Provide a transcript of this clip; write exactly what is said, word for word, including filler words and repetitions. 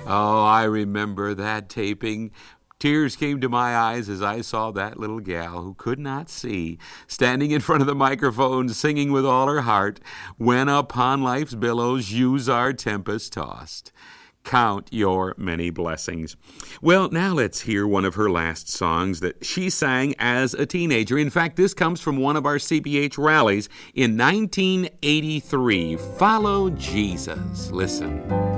Oh, I remember that taping. Tears came to my eyes as I saw that little gal who could not see, standing in front of the microphone, singing with all her heart, "When upon life's billows yous are tempest tossed. Count your many blessings." Well, now let's hear one of her last songs that she sang as a teenager. In fact, this comes from one of our C B H rallies in nineteen eighty-three. Follow Jesus. Listen.